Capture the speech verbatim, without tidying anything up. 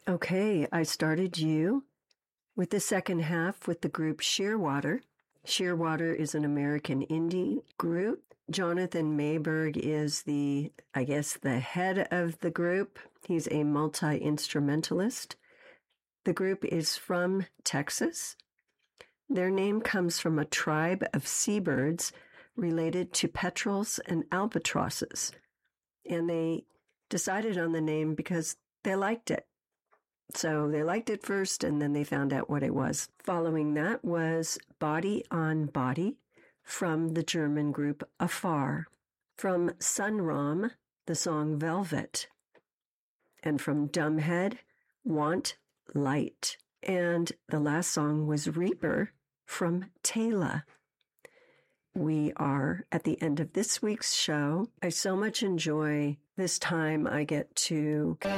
Okay, I started you with the second half with the group Shearwater. Shearwater is an American indie group. Jonathan Mayberg is the, I guess, the head of the group. He's a multi-instrumentalist. The group is from Texas. Their name comes from a tribe of seabirds related to petrels and albatrosses. And they decided on the name because they liked it. So they liked it first, and then they found out what it was. Following that was Body on Body from the German group Afar. From Sunram, the song Velvet. And from Dumbhead, Want Light. And the last song was Reaper from Taylor. We are at the end of this week's show. I so much enjoy this time I get to